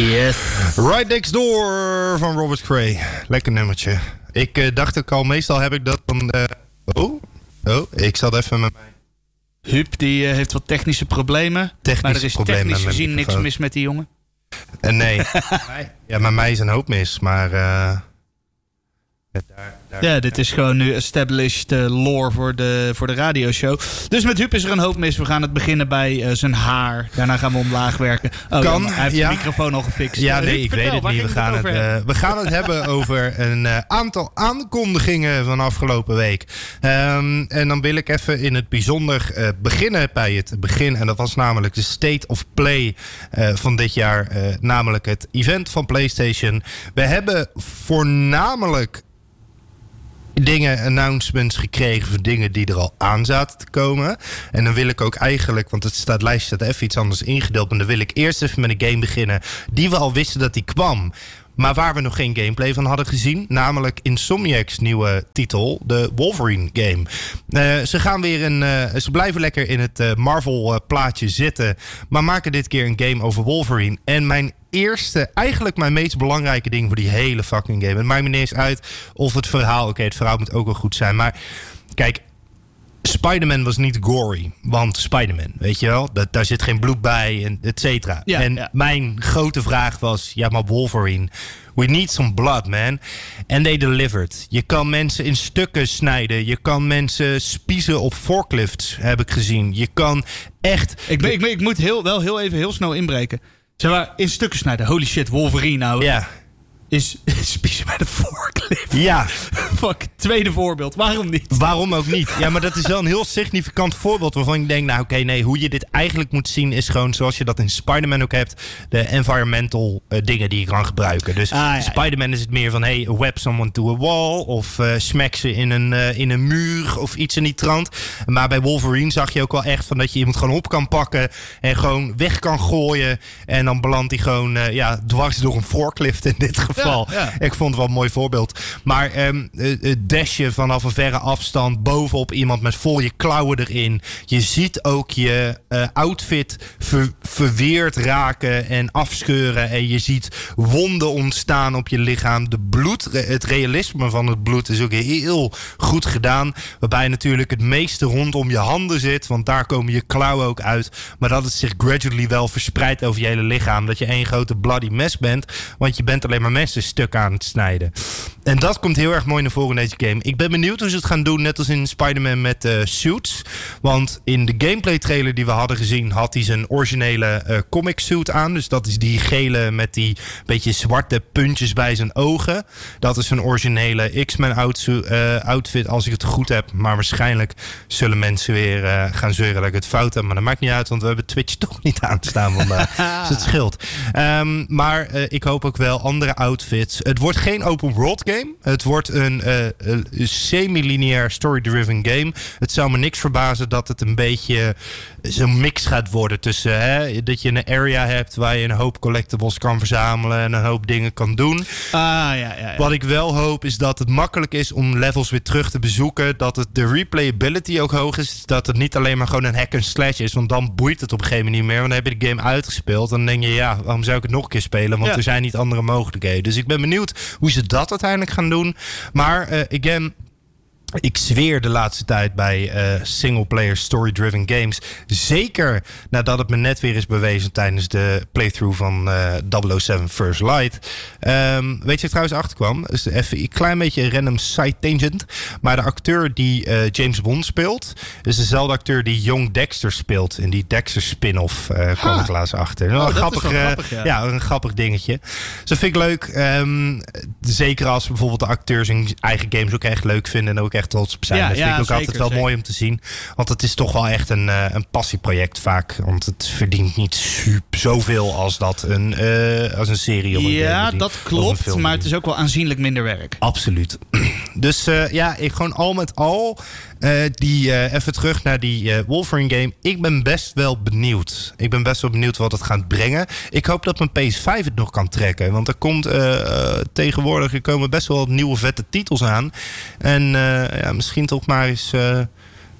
Yes. Right Next Door van Robert Cray. Lekker nummertje. Ik dacht ook al, meestal heb ik dat van... ik zat even met mij. Huub die heeft wat technische problemen. Maar er is technisch gezien niks mis met die jongen. Nee. Ja, met mij is een hoop mis. Maar... dit is gewoon nu established lore voor de radioshow. Dus met Huub is er een hoop mis. We gaan het beginnen bij zijn haar. Daarna gaan we omlaag werken. Hij heeft de microfoon al gefixt. Ja, nee, ik weet het niet. We gaan het hebben over een aantal aankondigingen van afgelopen week. En dan wil ik even in het bijzonder beginnen bij het begin. En dat was namelijk de State of Play van dit jaar. Namelijk het event van PlayStation. We hebben voornamelijk announcements gekregen voor dingen die er al aan zaten te komen. En dan wil ik ook eigenlijk, want het lijstje staat even iets anders ingedeeld, maar dan wil ik eerst even met een game beginnen die we al wisten dat die kwam, maar waar we nog geen gameplay van hadden gezien. Namelijk Insomniac's nieuwe titel, de Wolverine game. Ze blijven lekker in het Marvel plaatje zitten, maar maken dit keer een game over Wolverine. En mijn meest belangrijke ding voor die hele fucking game. Het maakt me niet eens uit of het verhaal... Oké, het verhaal moet ook wel goed zijn. Maar kijk, Spider-Man was niet gory. Want Spider-Man, weet je wel? Daar zit geen bloed bij, en et cetera. Mijn grote vraag was... Ja, maar Wolverine... We need some blood, man. And they delivered. Je kan mensen in stukken snijden. Je kan mensen spiezen op forklifts, heb ik gezien. Je kan echt... Ik moet heel snel inbreken. Zeg maar, in stukken snijden. Holy shit, Wolverine nou. Ja. Is spiezen bij de forklift. Ja. Fuck, tweede voorbeeld. Waarom niet? Waarom ook niet? Ja, maar dat is wel een heel significant voorbeeld waarvan ik denk, hoe je dit eigenlijk moet zien is gewoon zoals je dat in Spider-Man ook hebt. De environmental dingen die je kan gebruiken. Dus Spider-Man is het meer van, web someone to a wall. Of smack ze in een muur of iets in die trant. Maar bij Wolverine zag je ook wel echt van dat je iemand gewoon op kan pakken en gewoon weg kan gooien. En dan belandt hij gewoon dwars door een forklift in dit geval. Ja. Ik vond het wel een mooi voorbeeld. Maar het dashen vanaf een verre afstand bovenop iemand met vol je klauwen erin. Je ziet ook je outfit verweerd raken en afscheuren. En je ziet wonden ontstaan op je lichaam. Het realisme van het bloed is ook heel goed gedaan. Waarbij natuurlijk het meeste rondom je handen zit. Want daar komen je klauwen ook uit. Maar dat het zich gradually wel verspreidt over je hele lichaam. Dat je één grote bloody mess bent. Want je bent alleen maar mensen stuk aan het snijden. En dat komt heel erg mooi naar voren in deze game. Ik ben benieuwd hoe ze het gaan doen, net als in Spider-Man met suits. Want in de gameplay trailer die we hadden gezien, had hij zijn originele comic suit aan. Dus dat is die gele met die beetje zwarte puntjes bij zijn ogen. Dat is zijn originele X-Men outfit, als ik het goed heb. Maar waarschijnlijk zullen mensen weer gaan zeuren dat ik het fout heb. Maar dat maakt niet uit, want we hebben Twitch toch niet aanstaan vandaag. Dus het scheelt. Maar ik hoop ook wel andere outfits. Het wordt geen open world game. Het wordt een semi-lineair story-driven game. Het zou me niks verbazen dat het een beetje zo'n mix gaat worden tussen dat je een area hebt waar je een hoop collectibles kan verzamelen en een hoop dingen kan doen. Wat ik wel hoop is dat het makkelijk is om levels weer terug te bezoeken. Dat de replayability ook hoog is. Dat het niet alleen maar gewoon een hack and slash is. Want dan boeit het op een gegeven moment niet meer. Want dan heb je de game uitgespeeld. Dan denk je, waarom zou ik het nog een keer spelen? Want er zijn niet andere mogelijkheden. Dus ik ben benieuwd hoe ze dat uiteindelijk gaan doen. Maar again, ik zweer de laatste tijd bij single-player story-driven games. Zeker nadat het me net weer is bewezen tijdens de playthrough van 007 First Light. Weet je, trouwens achterkwam? Dus even een klein beetje een random side tangent. Maar de acteur die James Bond speelt, is dezelfde acteur die Young Dexter speelt. In die Dexter spin-off kwam ik laatst achter. Een grappig dingetje. Dus dat vind ik leuk. Zeker als bijvoorbeeld de acteurs in eigen games ook echt leuk vinden en ook echt trots op zijn. Dat vind ik ook altijd wel mooi om te zien. Want het is toch wel echt een passieproject vaak. Want het verdient niet zoveel als dat als een serie of een game. Ja, dat klopt. Maar het is ook wel aanzienlijk minder werk. Absoluut. Dus ik gewoon al met al even terug naar die Wolverine game. Ik ben best wel benieuwd. Wat het gaat brengen. Ik hoop dat mijn PS5 het nog kan trekken. Want er komt tegenwoordig komen best wel nieuwe vette titels aan. En misschien toch maar eens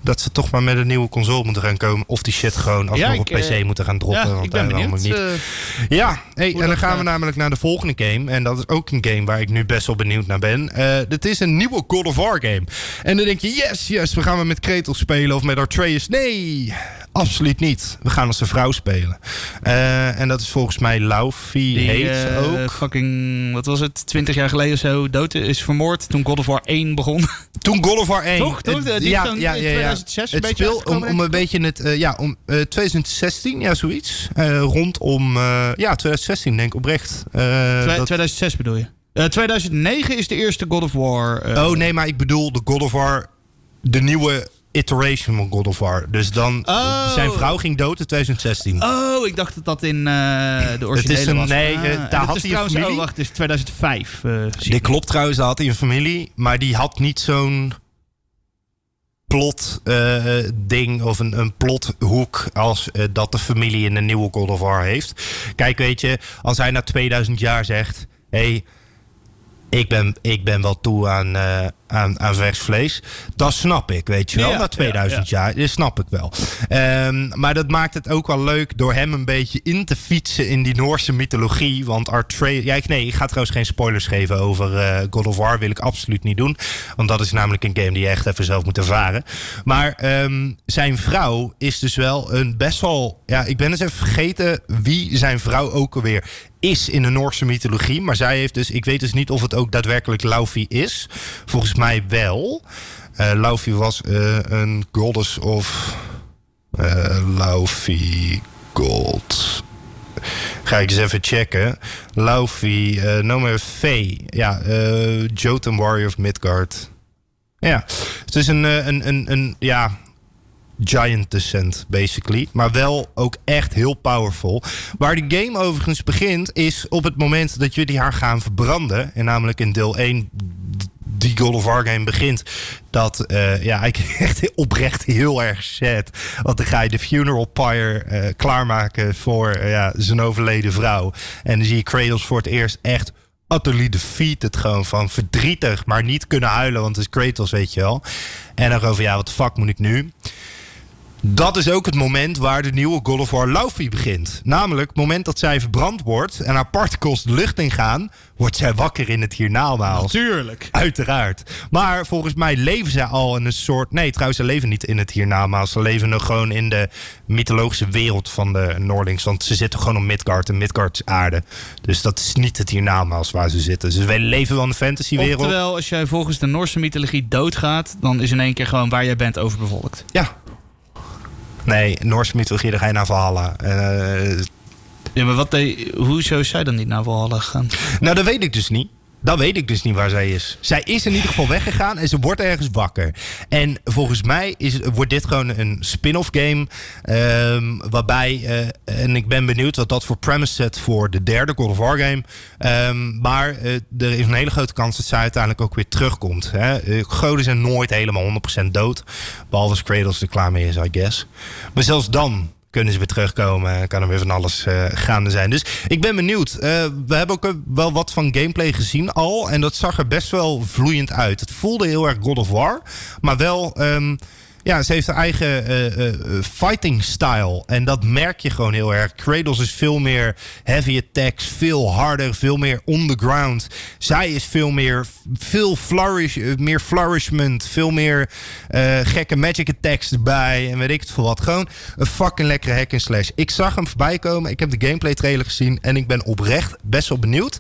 dat ze toch maar met een nieuwe console moeten gaan komen. Of die shit gewoon alsnog op PC moeten gaan droppen. Ja, want ik ben benieuwd. Niet. En dan gaan we namelijk naar de volgende game. En dat is ook een game waar ik nu best wel benieuwd naar ben. Dit is een nieuwe God of War game. En dan denk je, yes, we gaan met Kratos spelen of met Atreus. Nee, absoluut niet. We gaan als een vrouw spelen. En dat is volgens mij Laufey heet ook. Fucking, wat was het, 20 jaar geleden of zo, dood is vermoord toen God of War 1 begon. Toen God of War 1. Toch? Ja. 2006 het speel om een beetje om 2016, ja, zoiets. Rondom 2016 denk ik oprecht. 2006 bedoel je? 2009 is de eerste God of War. Nee, maar ik bedoel de God of War, de nieuwe iteration van God of War. Dus dan, zijn vrouw ging dood in 2016. Oh, ik dacht dat dat in de originele was. Nee, daar had hij een familie. Oh, wacht, het is 2005. Dit klopt trouwens, daar had hij een familie. Maar die had niet zo'n plot ding of een plothoek als dat de familie in de nieuwe God of War heeft. Kijk, weet je, als hij na 2000 jaar zegt, hey, ik ben wel toe aan vers vlees. Dat snap ik, weet je wel. Na 2000 jaar, dat snap ik wel. Maar dat maakt het ook wel leuk door hem een beetje in te fietsen in die Noorse mythologie. Want ik ga trouwens geen spoilers geven over God of War. Wil ik absoluut niet doen. Want dat is namelijk een game die je echt even zelf moet ervaren. Maar zijn vrouw is dus wel een best wel... Ja, ik ben eens even vergeten wie zijn vrouw ook alweer is in de Noorse mythologie. Maar zij heeft dus... Ik weet dus niet of het ook daadwerkelijk Laufey is. Volgens mij wel. Laufey was een goddess of... Laufey God. Ga ik eens even checken. Laufey, noem Fey. Ja, Jotun Warrior of Midgard. Ja, het is een giant descent, basically. Maar wel ook echt heel powerful. Waar de game overigens begint, is op het moment dat jullie haar gaan verbranden. En namelijk in deel 1, die God of War game begint. Dat, ik echt oprecht heel erg sad. Want dan ga je de funeral pyre klaarmaken voor zijn overleden vrouw. En dan zie je Kratos voor het eerst echt utterly defeated, gewoon van verdrietig, maar niet kunnen huilen, want het is Kratos, weet je wel. En dan gewoon van, wat de fuck moet ik nu? Dat is ook het moment waar de nieuwe God of War Laufey begint. Namelijk, het moment dat zij verbrand wordt en haar particles de lucht ingaan, wordt zij wakker in het hiernamaals. Natuurlijk. Uiteraard. Maar volgens mij leven zij al in een soort... Nee, trouwens, ze leven niet in het hiernamaals. Ze leven nog gewoon in de mythologische wereld van de Noordlings. Want ze zitten gewoon op Midgard en Midgard is aarde. Dus dat is niet het hiernamaals waar ze zitten. Dus ze leven wel in de fantasywereld. Oftewel, als jij volgens de Noorse mythologie doodgaat, dan is in één keer gewoon waar jij bent overbevolkt. Ja. Nee, Noorse mythologie, daar ga je naar Valhalla. Ja, maar hoezo is zij dan niet naar Valhalla gegaan? Nou, dat weet ik dus niet. Dan weet ik dus niet waar zij is. Zij is in ieder geval weggegaan en ze wordt ergens wakker. En volgens mij wordt dit gewoon een spin-off game. Waarbij, en ik ben benieuwd wat dat voor premise zet voor de derde God of War game. Maar er is een hele grote kans dat zij uiteindelijk ook weer terugkomt. Goden zijn nooit helemaal 100% dood. Behalve als Kratos er klaar mee is, I guess. Maar zelfs dan kunnen ze weer terugkomen. Kan er weer van alles gaande zijn. Dus ik ben benieuwd. We hebben ook wel wat van gameplay gezien al. En dat zag er best wel vloeiend uit. Het voelde heel erg God of War. Maar wel... ze heeft haar eigen fighting style. En dat merk je gewoon heel erg. Kratos is veel meer heavy attacks. Veel harder. Veel meer on the ground. Zij is meer flourishment. Veel meer gekke magic attacks erbij. En weet ik het veel wat. Gewoon een fucking lekkere hack and slash. Ik zag hem voorbij komen. Ik heb de gameplay trailer gezien. En ik ben oprecht best wel benieuwd.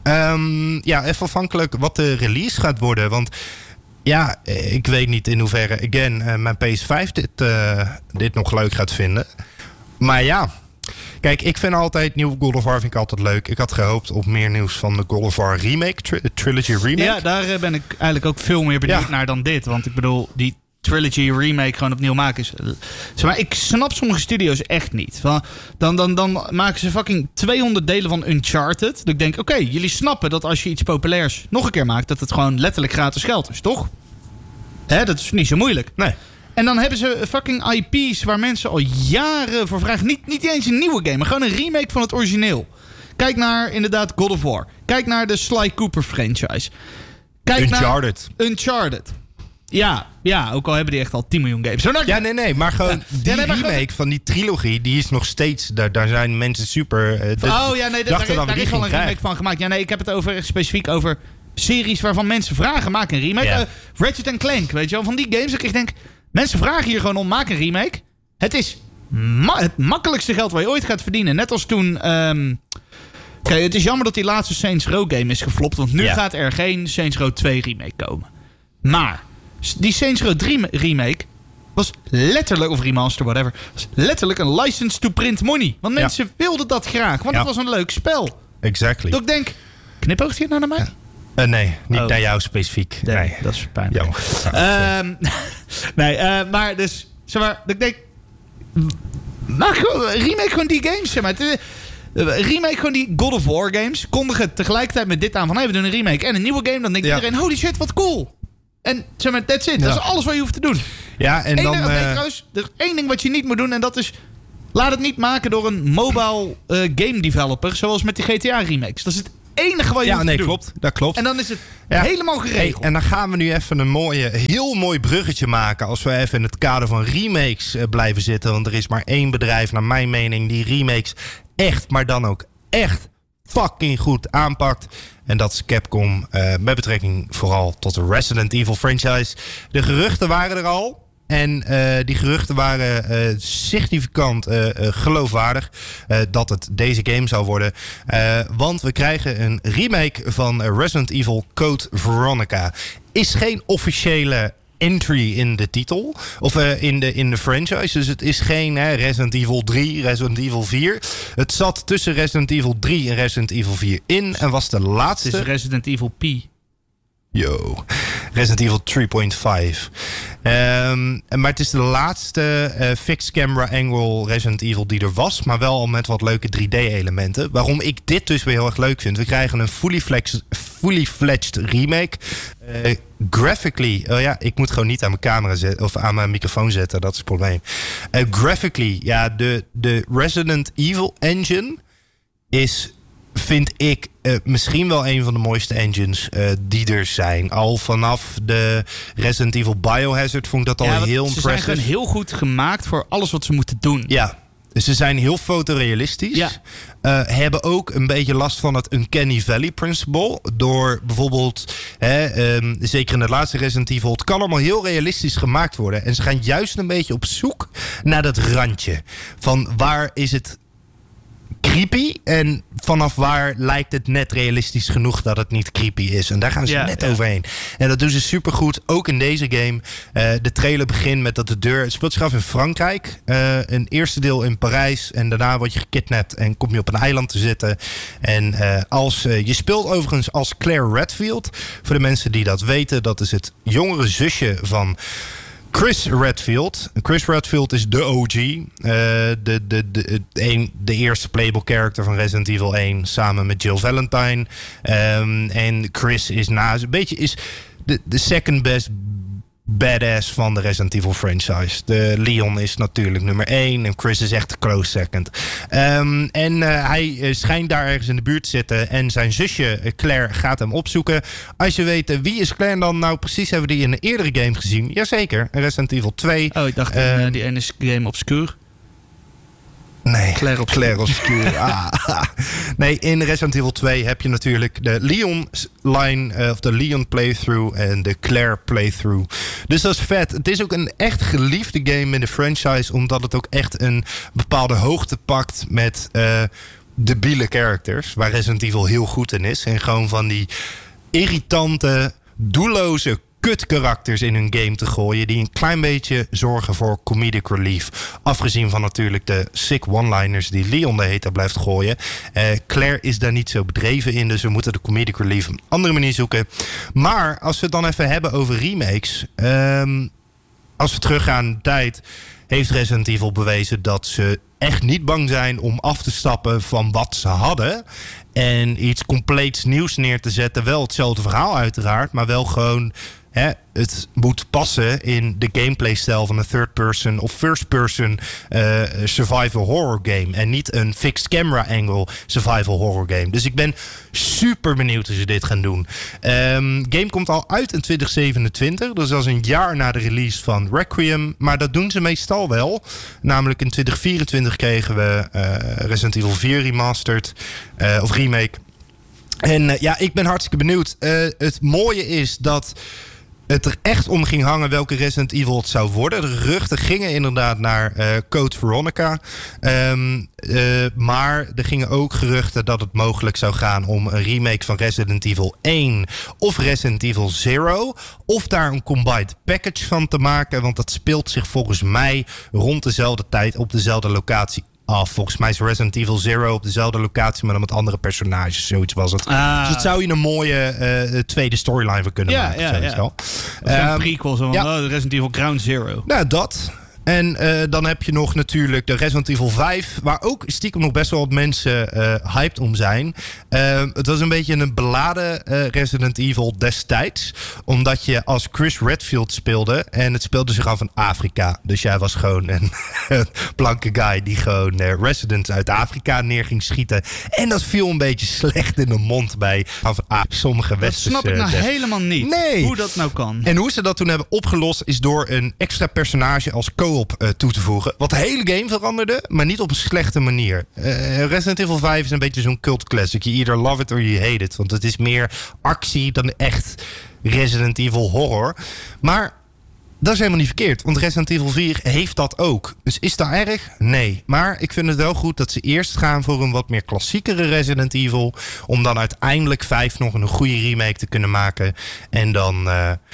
Even afhankelijk wat de release gaat worden. Want... ja, ik weet niet in hoeverre, mijn PS5 dit nog leuk gaat vinden. Maar ja, kijk, ik vind altijd, nieuwe God of War vind ik altijd leuk. Ik had gehoopt op meer nieuws van de God of War remake, Trilogy remake. Ja, daar ben ik eigenlijk ook veel meer benieuwd naar dan dit. Want ik bedoel, die Trilogy remake gewoon opnieuw maken is... Zeg maar, ik snap sommige studio's echt niet. Dan maken ze fucking 200 delen van Uncharted. Dat ik denk, oké, jullie snappen dat als je iets populairs nog een keer maakt, dat het gewoon letterlijk gratis geld is, toch? Dat is niet zo moeilijk. Nee. En dan hebben ze fucking IP's waar mensen al jaren voor vragen. Niet eens een nieuwe game, maar gewoon een remake van het origineel. Kijk naar inderdaad God of War. Kijk naar de Sly Cooper franchise. Kijk Uncharted. Naar Uncharted. Ja, ook al hebben die echt al 10 miljoen games. Nee, maar gewoon die remake van die trilogie, die is nog steeds... Daar zijn mensen super... daar is al een remake van gemaakt. Ja, nee, ik heb het over specifiek over series waarvan mensen vragen, maak een remake. Ja. Ratchet & Clank, weet je wel, van die games. Ik denk, mensen vragen hier gewoon om, maak een remake. Het is het makkelijkste geld waar je ooit gaat verdienen. Net als toen... Kijk, het is jammer dat die laatste Saints Row game is geflopt, want nu gaat er geen Saints Row 2 remake komen. Maar die Saints Row 3 remake was letterlijk, of remaster, whatever, was letterlijk een license to print money. Want mensen wilden dat graag, want het was een leuk spel. Exactly. Dus ik denk, knipoogt hij het nou naar mij? Nee, niet naar jou specifiek. Nee, dat is pijnlijk. Maar dus, zeg maar, ik denk, remake gewoon die games, zeg maar. Remake gewoon die God of War games. Kondigen tegelijkertijd met dit aan van... we doen een remake en een nieuwe game. Dan denkt iedereen, holy shit, wat cool. En zeg maar, that's it. Ja. Dat is alles wat je hoeft te doen. Ja, en dan... trouwens, er is één ding wat je niet moet doen. En dat is... Laat het niet maken door een mobile game developer. Zoals met die GTA remakes. Dat is het enige wat je hoeft te doen. Klopt. Dat klopt. En dan is het helemaal geregeld. Hey, en dan gaan we nu even een heel mooi bruggetje maken. Als we even in het kader van remakes blijven zitten. Want er is maar één bedrijf, naar mijn mening, die remakes echt, maar dan ook echt fucking goed aanpakt. En dat is Capcom, met betrekking vooral tot de Resident Evil franchise. De geruchten waren er al. En die geruchten waren significant geloofwaardig dat het deze game zou worden. Want we krijgen een remake van Resident Evil Code Veronica. Is geen officiële entry in de titel. Of in de franchise. Dus het is geen Resident Evil 3, Resident Evil 4. Het zat tussen Resident Evil 3 en Resident Evil 4 in. En was de laatste... Het is Resident Evil P. Yo. Resident Evil 3.5. Maar het is de laatste fixed camera angle Resident Evil die er was. Maar wel al met wat leuke 3D-elementen. Waarom ik dit dus weer heel erg leuk vind. We krijgen een fully fledged remake. Graphically... ik moet gewoon niet aan mijn camera zetten. Of aan mijn microfoon zetten. Dat is het probleem. Graphically, de Resident Evil engine is... vind ik misschien wel een van de mooiste engines die er zijn. Al vanaf de Resident Evil Biohazard vond ik dat al heel impressive. Ze zijn gewoon heel goed gemaakt voor alles wat ze moeten doen. Ja, ze zijn heel fotorealistisch. Ja. Hebben ook een beetje last van het Uncanny Valley principle. Door bijvoorbeeld, zeker in het laatste Resident Evil... het kan allemaal heel realistisch gemaakt worden. En ze gaan juist een beetje op zoek naar dat randje. Van waar is het... creepy en vanaf waar lijkt het net realistisch genoeg dat het niet creepy is. En daar gaan ze overheen. En dat doen ze supergoed, ook in deze game. De trailer begint met dat de deur... Het speelt zich af in Frankrijk. Een eerste deel in Parijs en daarna word je gekidnapt en kom je op een eiland te zitten. En je speelt overigens als Claire Redfield. Voor de mensen die dat weten, dat is het jongere zusje van... Chris Redfield. Chris Redfield is de OG. De eerste playable character van Resident Evil 1. Samen met Jill Valentine. En Chris is is de second best badass van de Resident Evil franchise. De Leon is natuurlijk nummer 1 en Chris is echt de close second. Hij schijnt daar ergens in de buurt te zitten en zijn zusje Claire gaat hem opzoeken. Als je weet, wie is Claire dan? Nou, precies hebben we die in een eerdere game gezien. Jazeker, Resident Evil 2. Oh, ik dacht die ene game Obscure. Nee, Claire Obscure. Nee, in Resident Evil 2 heb je natuurlijk de Leon line, of de Leon playthrough en de Claire playthrough. Dus dat is vet. Het is ook een echt geliefde game in de franchise, omdat het ook echt een bepaalde hoogte pakt met debiele characters, waar Resident Evil heel goed in is. En gewoon van die irritante, doelloze kutkarakters in hun game te gooien die een klein beetje zorgen voor comedic relief. Afgezien van natuurlijk de sick one-liners die Leon de hele tijd blijft gooien. Claire is daar niet zo bedreven in, dus we moeten de comedic relief op een andere manier zoeken. Maar als we het dan even hebben over remakes, als we teruggaan in de tijd, heeft Resident Evil bewezen dat ze echt niet bang zijn om af te stappen van wat ze hadden en iets compleets nieuws neer te zetten. Wel hetzelfde verhaal uiteraard, maar wel gewoon het moet passen in de gameplay-stijl van een third-person of first-person survival horror game. En niet een fixed camera angle survival horror game. Dus ik ben super benieuwd hoe ze dit gaan doen. Game komt al uit in 2027. Dus dat is een jaar na de release van Requiem. Maar dat doen ze meestal wel. Namelijk in 2024 kregen we Resident Evil 4 remastered of remake. En ik ben hartstikke benieuwd. Het mooie is dat het er echt om ging hangen welke Resident Evil het zou worden. De geruchten gingen inderdaad naar Code Veronica. Maar er gingen ook geruchten dat het mogelijk zou gaan om een remake van Resident Evil 1 of Resident Evil 0. Of daar een combined package van te maken. Want dat speelt zich volgens mij rond dezelfde tijd op dezelfde locatie af. Volgens mij is Resident Evil 0 op dezelfde locatie, maar dan met andere personages. Zoiets was het. Dus dat zou je een mooie tweede storyline voor kunnen maken. Dat is een prequel, zo van Resident Evil Ground Zero. Nou, dat. En dan heb je nog natuurlijk de Resident Evil 5... waar ook stiekem nog best wel wat mensen hyped om zijn. Het was een beetje een beladen Resident Evil destijds. Omdat je als Chris Redfield speelde... en het speelde zich af in Afrika. Dus jij was gewoon een blanke guy... die gewoon residents uit Afrika neer ging schieten. En dat viel een beetje slecht in de mond bij sommige westerse... Dat snap ik nou helemaal niet. Nee. Hoe dat nou kan. En hoe ze dat toen hebben opgelost... is door een extra personage als co-op toe te voegen. Wat de hele game veranderde, maar niet op een slechte manier. Resident Evil 5 is een beetje zo'n cult classic. You either love it or you hate it. Want het is meer actie dan echt Resident Evil horror. Maar dat is helemaal niet verkeerd. Want Resident Evil 4 heeft dat ook. Dus is dat erg? Nee. Maar ik vind het wel goed dat ze eerst gaan voor een wat meer klassiekere Resident Evil. Om dan uiteindelijk 5 nog een goede remake te kunnen maken. En dan...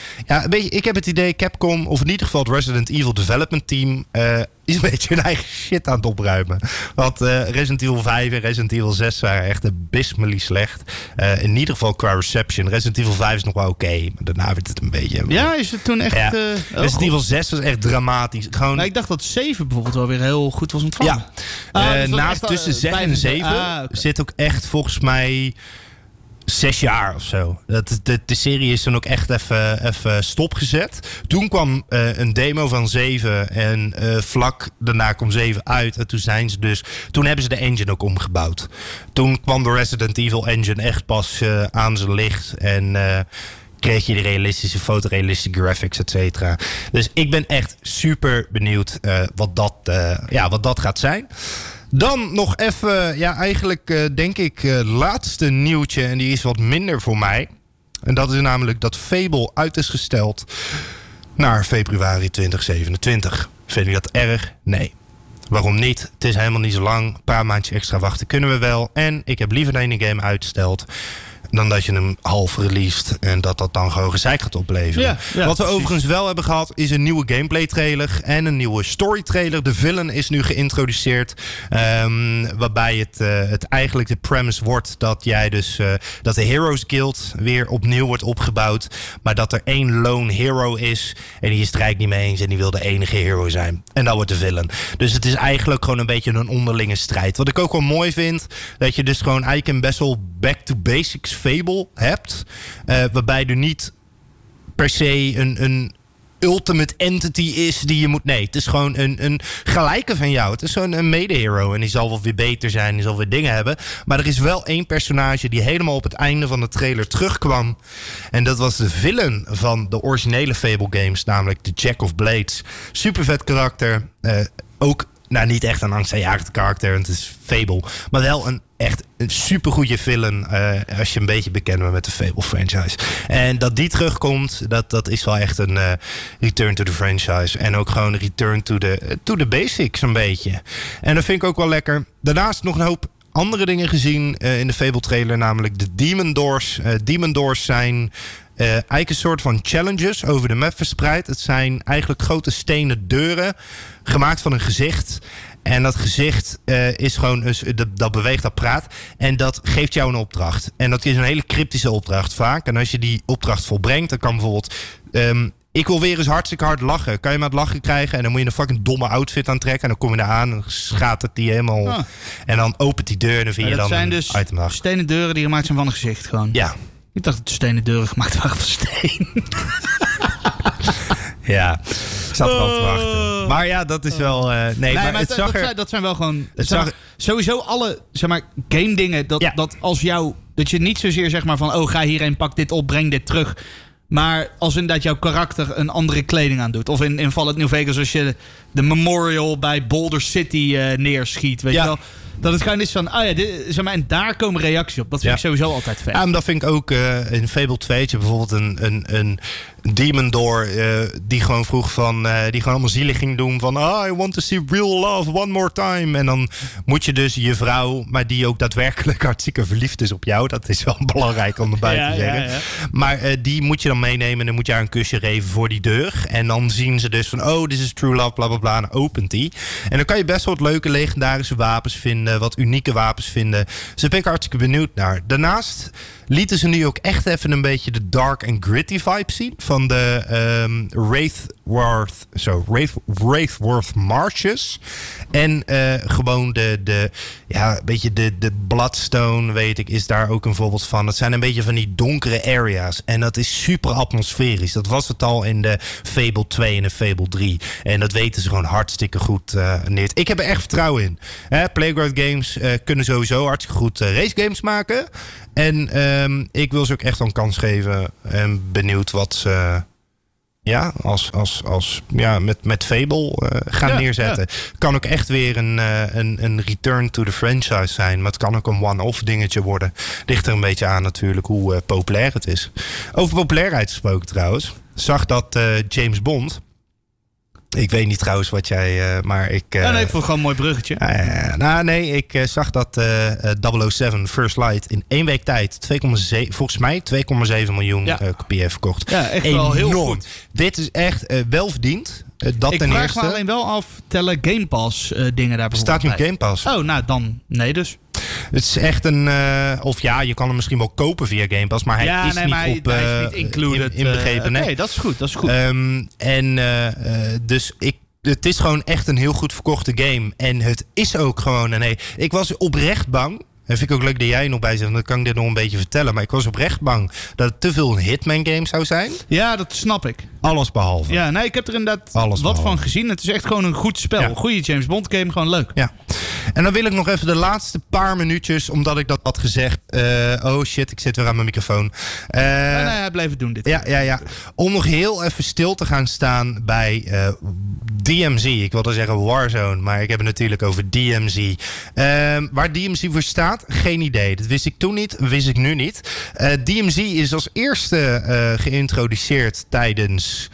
ik heb het idee Capcom, of in ieder geval het Resident Evil Development Team... is een beetje hun eigen shit aan het opruimen. Want Resident Evil 5 en Resident Evil 6 waren echt abysmally slecht. In ieder geval qua reception. Resident Evil 5 is nog wel oké. Maar daarna werd het een beetje... Ja, is het toen echt... Ja. Resident Evil 6 was echt dramatisch. Gewoon... Maar ik dacht dat 7 bijvoorbeeld wel weer heel goed was ontvangen. Ja. Naast tussen 6 en 7 zit ook echt volgens mij... 6 jaar of zo. De serie is dan ook echt even stopgezet. Toen kwam een demo van 7 en vlak daarna kwam 7 uit. En toen hebben ze de engine ook omgebouwd. Toen kwam de Resident Evil engine echt pas aan zijn licht. En kreeg je de realistische fotorealistische graphics, et cetera. Dus ik ben echt super benieuwd wat dat gaat zijn. Dan nog even, denk ik, laatste nieuwtje. En die is wat minder voor mij. En dat is namelijk dat Fable uit is gesteld naar februari 2027. Vind je dat erg? Nee. Waarom niet? Het is helemaal niet zo lang. Een paar maandjes extra wachten kunnen we wel. En ik heb liever dat je een game uitstelt dan dat je hem half released en dat dan gewoon gezeik gaat opleveren. Ja, wat we overigens wel hebben gehad is een nieuwe gameplay trailer en een nieuwe story trailer. De villain is nu geïntroduceerd, waarbij het eigenlijk de premise wordt dat jij dus dat de Heroes Guild weer opnieuw wordt opgebouwd, maar dat er 1 lone hero is en die is het er eigenlijk niet mee eens en die wil de enige hero zijn. En dat wordt de villain. Dus het is eigenlijk gewoon een beetje een onderlinge strijd. Wat ik ook wel mooi vind, dat je dus gewoon eigenlijk een best wel back to basics Fable hebt, waarbij er niet per se een ultimate entity is die je moet... Nee, het is gewoon een gelijke van jou. Het is gewoon een mede-hero en die zal wel weer beter zijn, die zal weer dingen hebben. Maar er is wel 1 personage die helemaal op het einde van de trailer terugkwam. En dat was de villain van de originele Fable games, namelijk de Jack of Blades. Super vet karakter. Ook niet echt een angstaanjagend karakter, het is Fable. Maar wel een supergoeie villain als je een beetje bekend bent met de Fable franchise. En dat die terugkomt, dat is wel echt een return to the franchise. En ook gewoon een return to the basics een beetje. En dat vind ik ook wel lekker. Daarnaast nog een hoop andere dingen gezien in de Fable trailer, namelijk de Demon Doors. Demon Doors zijn eigenlijk een soort van challenges over de map verspreid. Het zijn eigenlijk grote stenen deuren gemaakt van een gezicht. En dat gezicht is gewoon dat beweegt, dat praat. En dat geeft jou een opdracht. En dat is een hele cryptische opdracht vaak. En als je die opdracht volbrengt, dan kan bijvoorbeeld... ik wil weer eens hartstikke hard lachen. Kan je me aan het lachen krijgen? En dan moet je een fucking domme outfit aantrekken. En dan kom je daar aan en dan gaat het die helemaal... Ah. En dan opent die deur en dan vind je dan een item. Dat zijn dus stenen deuren die gemaakt zijn van een gezicht gewoon. Ja. Ik dacht dat de stenen deuren gemaakt waren van steen. Ja, ik zat erop te wachten. Maar ja, dat is wel... dat zijn wel gewoon... Sowieso alle, zeg maar, game dingen. Dat als jou... Dat je niet zozeer zeg maar van... ga hierheen, pak dit op, breng dit terug. Maar als inderdaad jouw karakter een andere kleding aan doet. Of in Fallout New Vegas als je de memorial bij Boulder City neerschiet. Weet je wel? Dat het gewoon is van... zeg maar, en daar komen reacties op. Dat vind ik sowieso altijd vet. Ja, maar dat vind ik ook in Fable 2. Bijvoorbeeld een Demon Door die gewoon vroeg van... die gewoon allemaal zielig ging doen van... I want to see real love one more time. En dan moet je dus je vrouw... maar die ook daadwerkelijk hartstikke verliefd is op jou. Dat is wel belangrijk om erbij te zeggen. Ja. Maar die moet je dan meenemen... en dan moet je haar een kusje geven voor die deur. En dan zien ze dus van... this is true love, bla bla bla. En opent die. En dan kan je best wel wat leuke legendarische wapens vinden... wat unieke wapens vinden. Dus daar ben ik hartstikke benieuwd naar. Daarnaast lieten ze nu ook echt even een beetje de dark and gritty vibe zien... van de Wraithworth Marshes. En gewoon een beetje de Bloodstone, weet ik, is daar ook een voorbeeld van. Dat zijn een beetje van die donkere areas. En dat is super atmosferisch. Dat was het al in de Fable 2 en de Fable 3. En dat weten ze gewoon hartstikke goed neer. Ik heb er echt vertrouwen in. Playground Games kunnen sowieso hartstikke goed racegames maken. En ik wil ze ook echt een kans geven. En benieuwd wat ze... met Fable gaan neerzetten. Kan ook echt weer een return to the franchise zijn. Maar het kan ook een one-off dingetje worden. Ligt er een beetje aan natuurlijk hoe populair het is. Over populairheid gesproken trouwens. Zag dat James Bond... Ik weet niet trouwens wat jij... maar ik... ik vond het gewoon een mooi bruggetje. Ik zag dat 007 First Light in 1 week tijd 2,7 miljoen kopieën heeft verkocht. Ja, echt wel heel goed. Dit is echt wel verdiend. Ik vraag me alleen wel af, tellen Game Pass dingen daar bijvoorbeeld staat niet op Game Pass. Oh, nou dan, nee dus. Het is echt een... je kan hem misschien wel kopen via Game Pass, maar hij is niet included. Inbegrepen. Oké, dat is goed. Dus het is gewoon echt een heel goed verkochte game. En het is ook gewoon ik was oprecht bang... En vind ik ook leuk dat jij er nog bij zit, want dan kan ik dit nog een beetje vertellen. Maar ik was oprecht bang dat het te veel een Hitman game zou zijn. Ja, dat snap ik. Alles behalve. Ja, nee, ik heb er inderdaad wat van gezien. Het is echt gewoon een goed spel. Ja. Goede James Bond game, gewoon leuk. Ja. En dan wil ik nog even de laatste paar minuutjes, omdat ik dat had gezegd. Ik zit weer aan mijn microfoon. Hij bleef het doen dit. Ja. Om nog heel even stil te gaan staan bij DMZ. Ik wilde zeggen Warzone, maar ik heb het natuurlijk over DMZ. Waar DMZ voor staat, geen idee. Dat wist ik toen niet, wist ik nu niet. DMZ is als eerste geïntroduceerd tijdens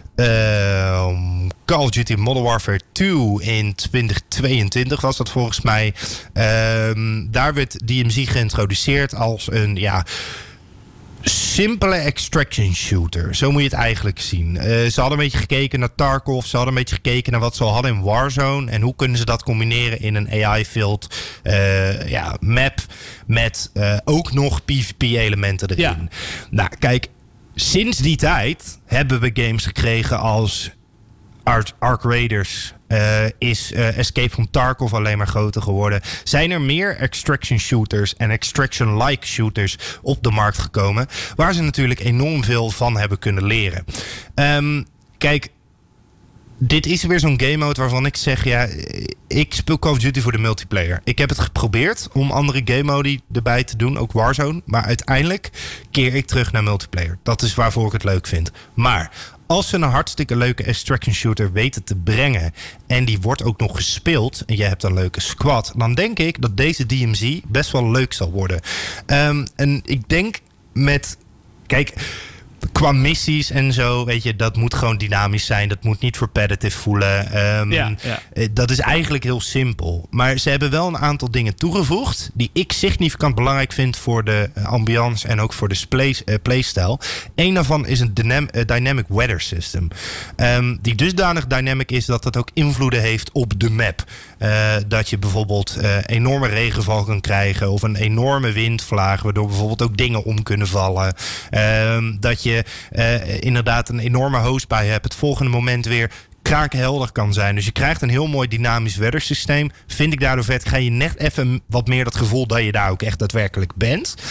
Call of Duty Modern Warfare 2 in 2022 was dat volgens mij. Daar werd DMZ geïntroduceerd als een simpele extraction shooter. Zo moet je het eigenlijk zien. Ze hadden een beetje gekeken naar Tarkov. Ze hadden een beetje gekeken naar wat ze al hadden in Warzone. En hoe kunnen ze dat combineren in een AI-filled map. Met ook nog PvP-elementen erin. Ja. Nou, kijk. Sinds die tijd hebben we games gekregen als Ark Raiders. Is Escape from Tarkov alleen maar groter geworden. Zijn er meer extraction shooters en extraction-like shooters op de markt gekomen. Waar ze natuurlijk enorm veel van hebben kunnen leren. Kijk, dit is weer zo'n game mode waarvan ik zeg... ik speel Call of Duty voor de multiplayer. Ik heb het geprobeerd om andere game modi erbij te doen. Ook Warzone. Maar uiteindelijk keer ik terug naar multiplayer. Dat is waarvoor ik het leuk vind. Maar als ze een hartstikke leuke extraction shooter weten te brengen... en die wordt ook nog gespeeld... en je hebt een leuke squad... dan denk ik dat deze DMZ best wel leuk zal worden. En ik denk met... Kijk... Qua missies en zo, weet je, dat moet gewoon dynamisch zijn. Dat moet niet repetitive voelen. Dat is eigenlijk heel simpel. Maar ze hebben wel een aantal dingen toegevoegd... die ik significant belangrijk vind voor de ambiance... en ook voor de playstyle. Eén daarvan is een dynamic weather system. Die dusdanig dynamic is dat dat ook invloeden heeft op de map. Dat je bijvoorbeeld enorme regenval kan krijgen... of een enorme windvlaag... waardoor bijvoorbeeld ook dingen om kunnen vallen. Dat je inderdaad een enorme host bij hebt. Het volgende moment weer kraakhelder kan zijn. Dus je krijgt een heel mooi dynamisch weathersysteem. Vind ik daardoor vet. Ga je net even wat meer dat gevoel dat je daar ook echt daadwerkelijk bent.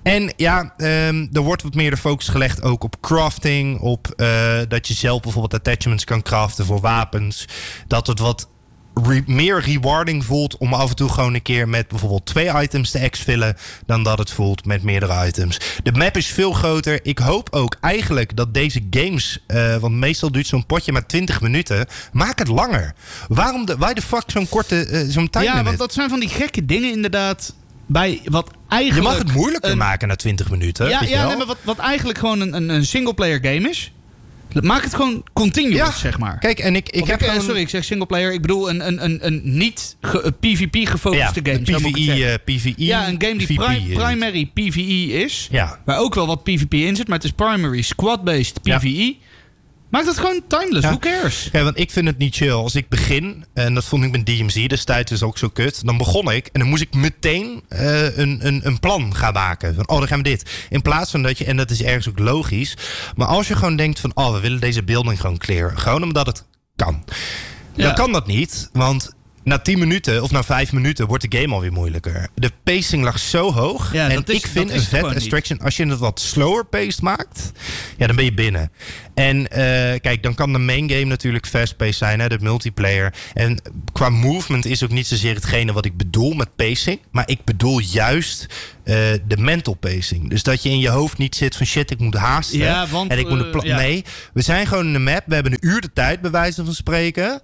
En ja, er wordt wat meer de focus gelegd ook op crafting. Op dat je zelf bijvoorbeeld attachments kan craften voor wapens. Dat het wat meer rewarding voelt om af en toe gewoon een keer met bijvoorbeeld 2 items te exfillen dan dat het voelt met meerdere items. De map is veel groter. Ik hoop ook eigenlijk dat deze games, want meestal duurt zo'n potje maar 20 minuten, maak het langer. Why the fuck zo'n korte time limit? Ja, want dat zijn van die gekke dingen inderdaad. Bij wat eigenlijk je mag het moeilijker maken na 20 minuten. Ja, maar wat eigenlijk gewoon een singleplayer game is. Maak het gewoon continuous, zeg maar. Kijk, en ik heb gewoon... Sorry, ik zeg singleplayer. Ik bedoel een niet PvP-gefocuste game. PvE. Ja, een game die primary PvE is. Ja. Waar ook wel wat PvP in zit. Maar het is primary squad-based PvE. Ja. Maak dat gewoon timeless. Who cares? Ja, want ik vind het niet chill. Als ik begin, en dat vond ik met DMZ destijds dus ook zo kut. Dan begon ik en dan moest ik meteen een plan gaan maken. Van, dan gaan we dit. In plaats van dat je, en dat is ergens ook logisch. Maar als je gewoon denkt van, we willen deze building gewoon clearen. Gewoon omdat het kan. Ja. Dan kan dat niet, want na 10 minuten of na 5 minuten wordt de game alweer moeilijker. De pacing lag zo hoog. Ja, en ik vind een vet Extraction, als je het wat slower paced maakt, dan ben je binnen. En kijk, dan kan de main game natuurlijk fast-paced zijn, hè, de multiplayer. En qua movement is ook niet zozeer hetgene wat ik bedoel met pacing. Maar ik bedoel juist de mental pacing. Dus dat je in je hoofd niet zit van shit, ik moet haasten. Ja, want, en ik moet Nee, we zijn gewoon in de map. We hebben een uur de tijd, bij wijze van spreken.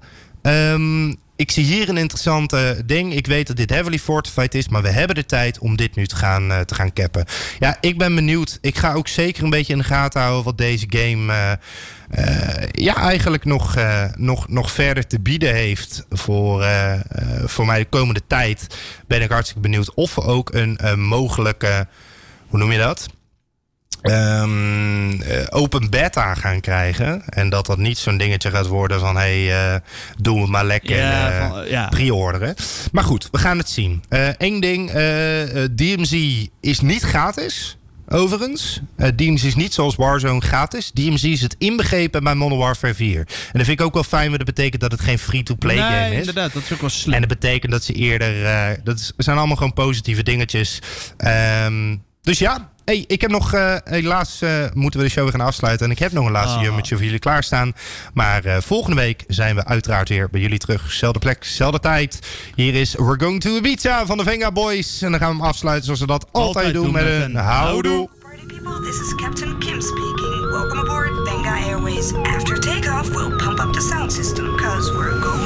Ik zie hier een interessante ding. Ik weet dat dit heavily fortified is, maar we hebben de tijd om dit nu te gaan cappen. Ja, ik ben benieuwd. Ik ga ook zeker een beetje in de gaten houden wat deze game eigenlijk nog verder te bieden heeft voor mij de komende tijd. Ben ik hartstikke benieuwd of we ook een mogelijke, hoe noem je dat? Open beta gaan krijgen. En dat niet zo'n dingetje gaat worden van doen we maar lekker pre-orderen. Maar goed, we gaan het zien. Eén ding, DMZ is niet gratis. Overigens, DMZ is niet zoals Warzone gratis. DMZ is het inbegrepen bij Modern Warfare 4. En dat vind ik ook wel fijn, want dat betekent dat het geen free-to-play game is. Inderdaad, dat is ook wel slim. En dat betekent dat ze eerder... dat zijn allemaal gewoon positieve dingetjes. Dus ja... Hey, ik heb nog, helaas moeten we de show weer gaan afsluiten. En ik heb nog een laatste jummetje voor jullie klaarstaan. Maar volgende week zijn we uiteraard weer bij jullie terug. Zelfde plek, zelfde tijd. Hier is We're Going to Ibiza van de Venga Boys. En dan gaan we hem afsluiten zoals we dat altijd doen met een houdoe. Party people, this is Captain Kim speaking. Welcome aboard Venga Airways. After takeoff, we'll pump up the sound system, cause we're going